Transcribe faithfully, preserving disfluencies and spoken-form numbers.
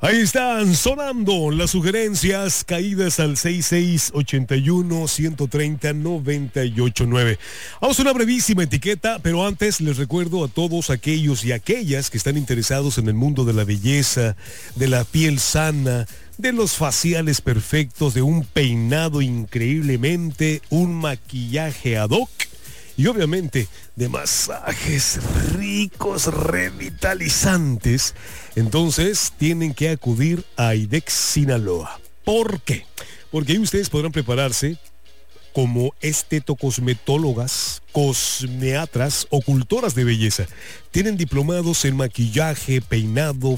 Ahí están sonando las sugerencias caídas al seis seis ocho uno, uno tres cero, nueve ocho nueve. Vamos a una brevísima etiqueta, pero antes les recuerdo a todos aquellos y aquellas que están interesados en el mundo de la belleza, de la piel sana, de los faciales perfectos, de un peinado increíblemente, un maquillaje ad hoc y obviamente de masajes ricos, revitalizantes, entonces tienen que acudir a IDEX Sinaloa. ¿Por qué? Porque ahí ustedes podrán prepararse como estetocosmetólogas, cosmeatras o cultoras de belleza. Tienen diplomados en maquillaje, peinado,